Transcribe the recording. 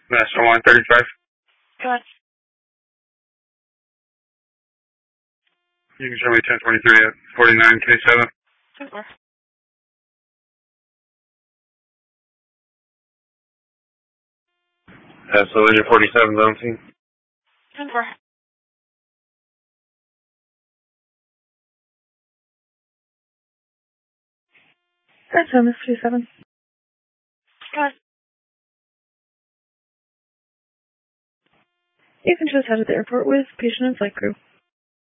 National line 35. Go ahead. You can show me 1023 at 49K7. 10-4. Absolutely, 47 zone scene. 10-4. That's home, 27. Go ahead. You can just head to the airport with patient and flight crew.